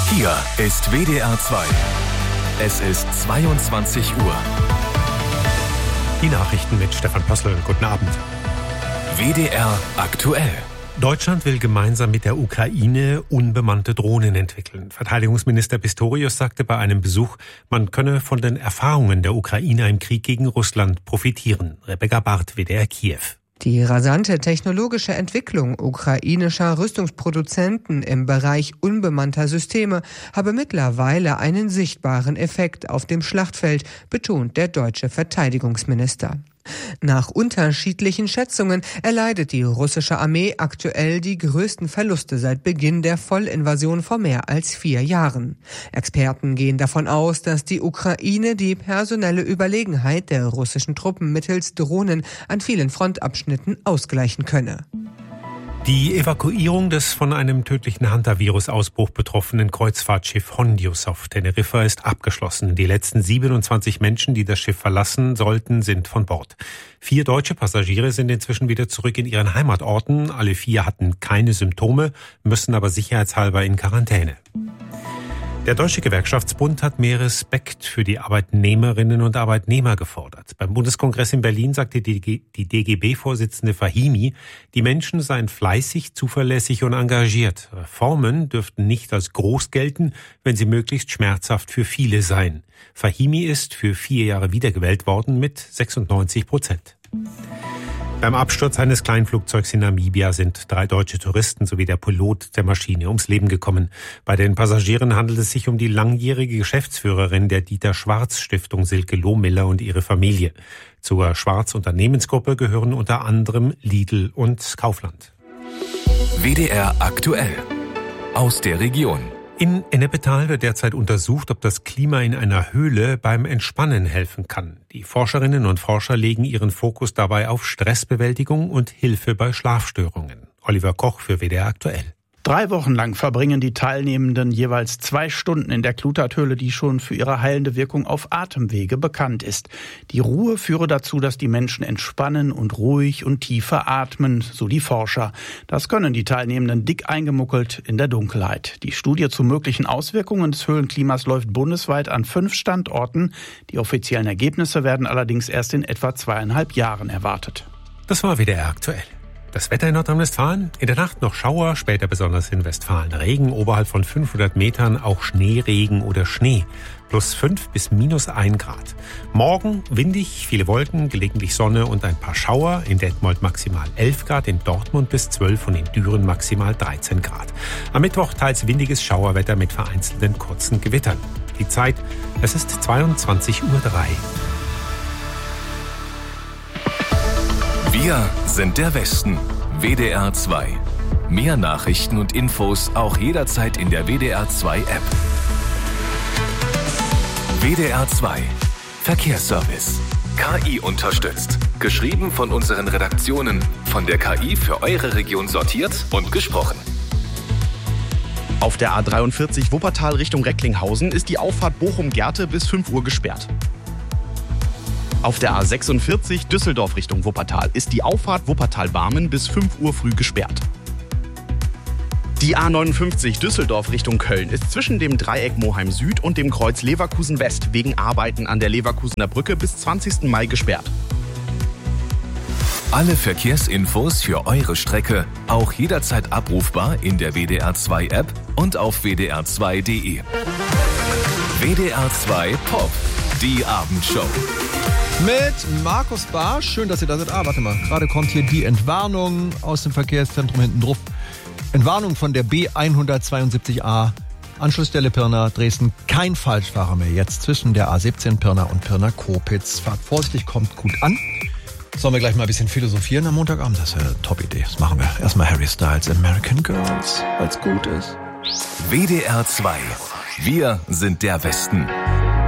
Hier ist WDR 2. Es ist 22 Uhr. Die Nachrichten mit Stefan Pössl. Guten Abend. WDR aktuell. Deutschland will gemeinsam mit der Ukraine unbemannte Drohnen entwickeln. Verteidigungsminister Pistorius sagte bei einem Besuch, man könne von den Erfahrungen der Ukrainer im Krieg gegen Russland profitieren. Rebecca Barth, WDR Kiew. Die rasante technologische Entwicklung ukrainischer Rüstungsproduzenten im Bereich unbemannter Systeme habe mittlerweile einen sichtbaren Effekt auf dem Schlachtfeld, betont der deutsche Verteidigungsminister. Nach unterschiedlichen Schätzungen erleidet die russische Armee aktuell die größten Verluste seit Beginn der Vollinvasion vor mehr als 4 Jahren. Experten gehen davon aus, dass die Ukraine die personelle Überlegenheit der russischen Truppen mittels Drohnen an vielen Frontabschnitten ausgleichen könne. Die Evakuierung des von einem tödlichen Hantavirus-Ausbruch betroffenen Kreuzfahrtschiff Hondius auf Teneriffa ist abgeschlossen. Die letzten 27 Menschen, die das Schiff verlassen sollten, sind von Bord. 4 deutsche Passagiere sind inzwischen wieder zurück in ihren Heimatorten. Alle 4 hatten keine Symptome, müssen aber sicherheitshalber in Quarantäne. Der Deutsche Gewerkschaftsbund hat mehr Respekt für die Arbeitnehmerinnen und Arbeitnehmer gefordert. Beim Bundeskongress in Berlin sagte die DGB-Vorsitzende Fahimi, die Menschen seien fleißig, zuverlässig und engagiert. Reformen dürften nicht als groß gelten, wenn sie möglichst schmerzhaft für viele seien. Fahimi ist für 4 Jahre wiedergewählt worden mit 96%. Beim Absturz eines Kleinflugzeugs in Namibia sind 3 deutsche Touristen sowie der Pilot der Maschine ums Leben gekommen. Bei den Passagieren handelt es sich um die langjährige Geschäftsführerin der Dieter-Schwarz-Stiftung Silke Lohmiller und ihre Familie. Zur Schwarz-Unternehmensgruppe gehören unter anderem Lidl und Kaufland. WDR aktuell. Aus der Region. In Ennepetal wird derzeit untersucht, ob das Klima in einer Höhle beim Entspannen helfen kann. Die Forscherinnen und Forscher legen ihren Fokus dabei auf Stressbewältigung und Hilfe bei Schlafstörungen. Oliver Koch für WDR aktuell. 3 Wochen lang verbringen die Teilnehmenden jeweils 2 Stunden in der Kluterthöhle, die schon für ihre heilende Wirkung auf Atemwege bekannt ist. Die Ruhe führe dazu, dass die Menschen entspannen und ruhig und tiefer atmen, so die Forscher. Das können die Teilnehmenden dick eingemuckelt in der Dunkelheit. Die Studie zu möglichen Auswirkungen des Höhlenklimas läuft bundesweit an 5 Standorten. Die offiziellen Ergebnisse werden allerdings erst in etwa 2,5 Jahren erwartet. Das war WDR aktuell. Das Wetter in Nordrhein-Westfalen? In der Nacht noch Schauer, später besonders in Westfalen Regen, oberhalb von 500 Metern auch Schneeregen oder Schnee. +5 bis -1 Grad. Morgen windig, viele Wolken, gelegentlich Sonne und ein paar Schauer. In Detmold maximal 11 Grad, in Dortmund bis 12 und in Düren maximal 13 Grad. Am Mittwoch teils windiges Schauerwetter mit vereinzelten kurzen Gewittern. Die Zeit, es ist 22:03 Uhr. Wir sind der Westen. WDR 2. Mehr Nachrichten und Infos auch jederzeit in der WDR 2 App. WDR 2. Verkehrsservice. KI unterstützt. Geschrieben von unseren Redaktionen. Von der KI für eure Region sortiert und gesprochen. Auf der A43 Wuppertal Richtung Recklinghausen ist die Auffahrt Bochum-Gerte bis 5 Uhr gesperrt. Auf der A46 Düsseldorf Richtung Wuppertal ist die Auffahrt Wuppertal-Barmen bis 5 Uhr früh gesperrt. Die A59 Düsseldorf Richtung Köln ist zwischen dem Dreieck Moheim Süd und dem Kreuz Leverkusen West wegen Arbeiten an der Leverkusener Brücke bis 20. Mai gesperrt. Alle Verkehrsinfos für eure Strecke auch jederzeit abrufbar in der WDR 2 App und auf wdr2.de. WDR 2 Pop, die Abendshow. Mit Markus Barsch. Schön, dass ihr da seid. Warte mal. Gerade kommt hier die Entwarnung aus dem Verkehrszentrum hinten drauf. Entwarnung von der B172a. Anschlussstelle Pirna, Dresden. Kein Falschfahrer mehr jetzt zwischen der A17 Pirna und Pirna-Kopitz. Fahrt vorsichtig, kommt gut an. Sollen wir gleich mal ein bisschen philosophieren am Montagabend? Das wäre eine Top-Idee. Das machen wir. Erstmal Harry Styles, American Girls, weil's gut ist. WDR 2. Wir sind der Westen.